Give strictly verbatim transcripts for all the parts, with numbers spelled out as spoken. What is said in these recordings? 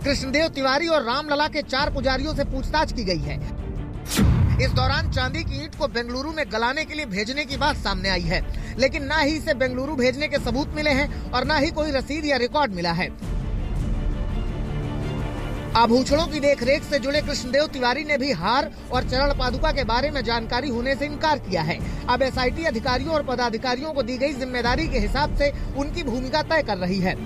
कृष्णदेव तिवारी और रामलला के चार पुजारियों से पूछताछ की गई है। इस दौरान चांदी की ईंट को बेंगलुरु में गलाने के लिए भेजने की बात सामने आई है, लेकिन न ही इसे बेंगलुरु भेजने के सबूत मिले हैं और न ही कोई रसीद या रिकॉर्ड मिला है। आभूषणों की देखरेख से जुड़े कृष्णदेव तिवारी ने भी हार और चरण पादुका के बारे में जानकारी होने से इनकार किया है। अब एसआईटी अधिकारियों और पदाधिकारियों को दी गई जिम्मेदारी के हिसाब से उनकी भूमिका तय कर रही है।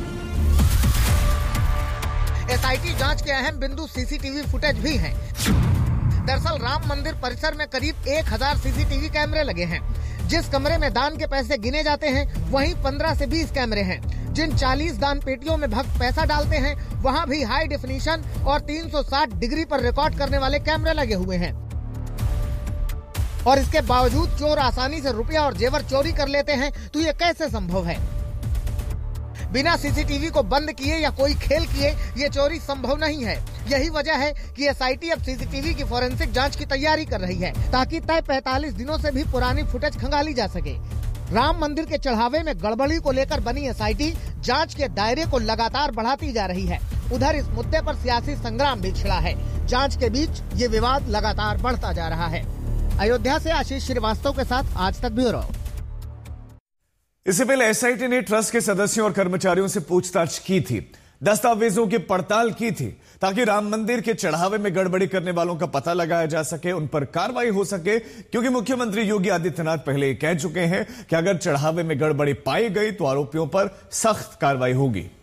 एसआईटी जांच के अहम बिंदु सीसीटीवी फुटेज भी हैं। दरअसल राम मंदिर परिसर में करीब एक हजार सीसीटीवी कैमरे लगे हैं। जिस कमरे में दान के पैसे गिने जाते हैं, वहीं पंद्रह से बीस कैमरे हैं। जिन चालीस दान पेटियों में भक्त पैसा डालते हैं, वहां भी हाई डेफिनेशन और तीन सौ साठ डिग्री पर रिकॉर्ड करने वाले कैमरे लगे हुए हैं। और इसके बावजूद चोर आसानी से रुपया और जेवर चोरी कर लेते हैं, तो ये कैसे संभव है? बिना सीसीटीवी को बंद किए या कोई खेल किए ये चोरी संभव नहीं है। यही वजह है कि एसआईटी अब सीसीटीवी की फोरेंसिक जांच की तैयारी कर रही है, ताकि तय पैंतालीस दिनों से भी पुरानी फुटेज खंगाली जा सके। राम मंदिर के चढ़ावे में गड़बड़ी को लेकर बनी एसआईटी जांच के दायरे को लगातार बढ़ाती जा रही है। उधर इस मुद्दे पर सियासी संग्राम भी छिड़ा है। जांच के बीच ये विवाद लगातार बढ़ता जा रहा है। अयोध्या से आशीष श्रीवास्तव के साथ आज तक ब्यूरो। इससे पहले एसआईटी ने ट्रस्ट के सदस्यों और कर्मचारियों से पूछताछ की थी, दस्तावेजों की पड़ताल की थी, ताकि राम मंदिर के चढ़ावे में गड़बड़ी करने वालों का पता लगाया जा सके, उन पर कार्रवाई हो सके। क्योंकि मुख्यमंत्री योगी आदित्यनाथ पहले कह चुके हैं कि अगर चढ़ावे में गड़बड़ी पाई गई तो आरोपियों पर सख्त कार्रवाई होगी।